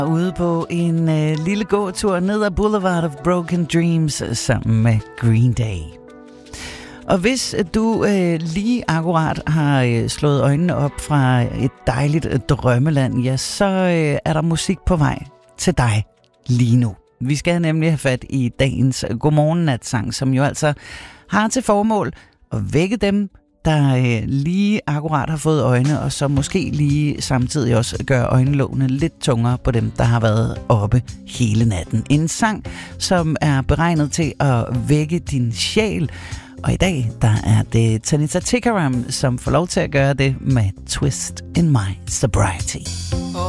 Ude på en lille gåtur ned ad Boulevard of Broken Dreams sammen med Green Day. Og hvis du lige akkurat har slået øjnene op fra et dejligt drømmeland, ja, så er der musik på vej til dig lige nu. Vi skal nemlig have fat i dagens Godmorgen-natsang, som jo altså har til formål at vække dem, der lige akkurat har fået øjne, og så måske lige samtidig også gør øjenlågene lidt tungere på dem, der har været oppe hele natten. En sang, som er beregnet til at vække din sjæl, og i dag, der er det Tanita Tikaram, som får lov til at gøre det med Twist in My Sobriety.